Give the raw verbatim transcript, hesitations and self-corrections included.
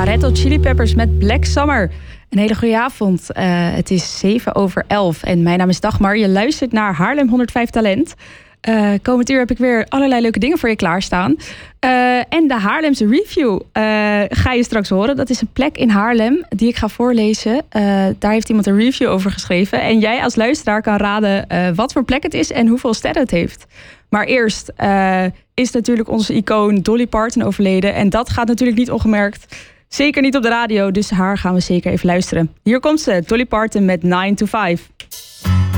Red Hot Chili Peppers met Black Summer. Een hele goede avond. Uh, het is zeven over elf en mijn naam is Dagmar. Je luistert naar Haarlem honderdvijf Talent. Uh, komend uur heb ik weer allerlei leuke dingen voor je klaarstaan. Uh, en de Haarlemse Review uh, ga je straks horen. Dat is een plek in Haarlem die ik ga voorlezen. Uh, daar heeft iemand een review over geschreven. En jij als luisteraar kan raden uh, wat voor plek het is en hoeveel sterren het heeft. Maar eerst uh, is natuurlijk onze icoon Dolly Parton overleden. En dat gaat natuurlijk niet ongemerkt. Zeker niet op de radio, dus haar gaan we zeker even luisteren. Hier komt ze, Dolly Parton met nine to five.